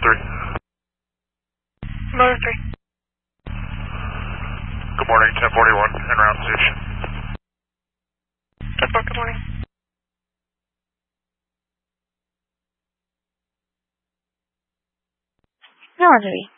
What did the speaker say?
Motor 3. Good morning, 1041, en route station. 10-4, good morning. Melody.